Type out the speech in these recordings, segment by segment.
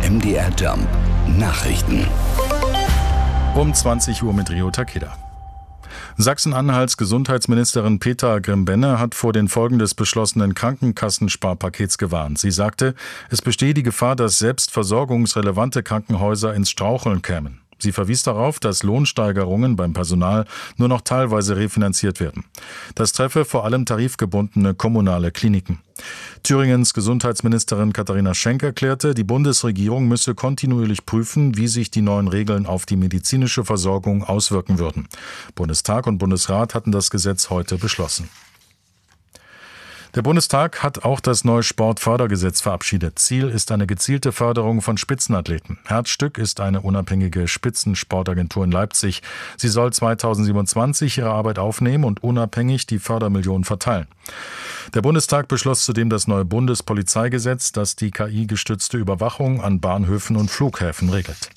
MDR Jump Nachrichten. Um 20 Uhr mit Rio Takeda. Sachsen-Anhalts Gesundheitsministerin Petra Grimbenne hat vor den Folgen des beschlossenen Krankenkassensparpakets gewarnt. Sie sagte, es bestehe die Gefahr, dass selbst versorgungsrelevante Krankenhäuser ins Straucheln kämen. Sie verwies darauf, dass Lohnsteigerungen beim Personal nur noch teilweise refinanziert werden. Das treffe vor allem tarifgebundene kommunale Kliniken. Thüringens Gesundheitsministerin Katharina Schenk erklärte, die Bundesregierung müsse kontinuierlich prüfen, wie sich die neuen Regeln auf die medizinische Versorgung auswirken würden. Bundestag und Bundesrat hatten das Gesetz heute beschlossen. Der Bundestag hat auch das neue Sportfördergesetz verabschiedet. Ziel ist eine gezielte Förderung von Spitzenathleten. Herzstück ist eine unabhängige Spitzensportagentur in Leipzig. Sie soll 2027 ihre Arbeit aufnehmen und unabhängig die Fördermillionen verteilen. Der Bundestag beschloss zudem das neue Bundespolizeigesetz, das die KI-gestützte Überwachung an Bahnhöfen und Flughäfen regelt.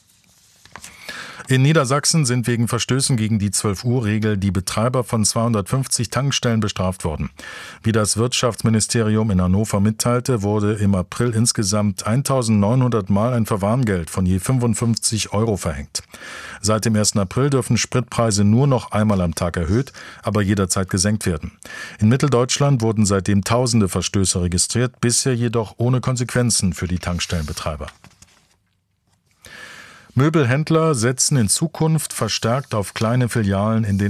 In Niedersachsen sind wegen Verstößen gegen die 12-Uhr-Regel die Betreiber von 250 Tankstellen bestraft worden. Wie das Wirtschaftsministerium in Hannover mitteilte, wurde im April insgesamt 1.900 Mal ein Verwarngeld von je 55 € verhängt. Seit dem 1. April dürfen Spritpreise nur noch einmal am Tag erhöht, aber jederzeit gesenkt werden. In Mitteldeutschland wurden seitdem tausende Verstöße registriert, bisher jedoch ohne Konsequenzen für die Tankstellenbetreiber. Möbelhändler setzen in Zukunft verstärkt auf kleine Filialen in den